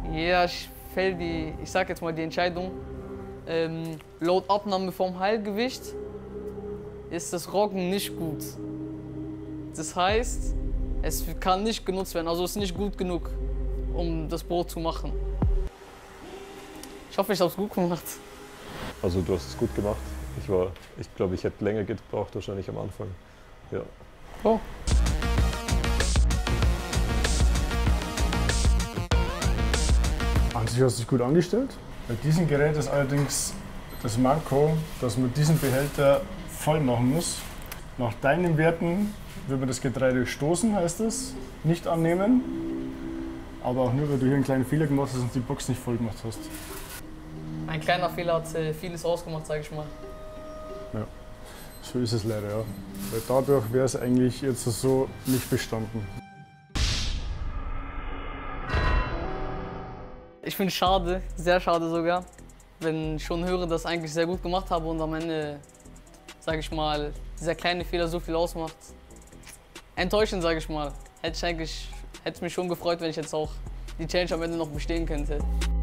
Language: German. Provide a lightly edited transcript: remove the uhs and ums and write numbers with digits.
Ja, fällt ich sag jetzt mal die Entscheidung, laut Abnahme vom Heilgewicht ist das Roggen nicht gut. Das heißt, es kann nicht genutzt werden, also es ist nicht gut genug, um das Brot zu machen. Ich hoffe, ich habe es gut gemacht. Also du hast es gut gemacht. Ich glaube, ich hätte länger gebraucht wahrscheinlich am Anfang. Ja. Oh. An sich hast du dich gut angestellt. Bei diesem Gerät ist allerdings das Manko, dass man diesen Behälter voll machen muss. Nach deinen Werten wird man das Getreide stoßen, heißt es, nicht annehmen. Aber auch nur, weil du hier einen kleinen Fehler gemacht hast und die Box nicht voll gemacht hast. Ein kleiner Fehler hat vieles ausgemacht, sage ich mal. Ja, so ist es leider, ja. Weil dadurch wäre es eigentlich jetzt so nicht bestanden. Ich finde es schade, sehr schade sogar, wenn ich schon höre, dass ich eigentlich sehr gut gemacht habe und am Ende, sage ich mal, dieser kleine Fehler so viel ausmacht. Enttäuschend, sage ich mal. Hätte mich schon gefreut, wenn ich jetzt auch die Challenge am Ende noch bestehen könnte.